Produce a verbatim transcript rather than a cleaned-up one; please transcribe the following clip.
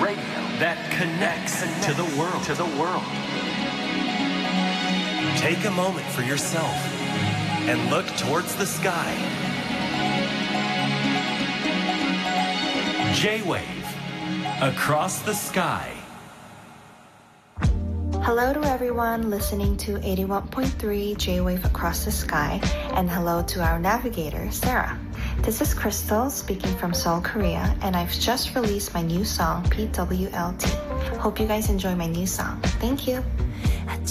radio that connects, that connects to the world. To the world. Take a moment for yourself and look towards the sky. J-Wave, across the sky. Hello to everyone listening to eighty-one point three J-Wave Across the Sky, and hello to our navigator, Sarah. This is Crystal speaking from Seoul, Korea, and I've just released my new song, P W L T. Hope you guys enjoy my new song. Thank you.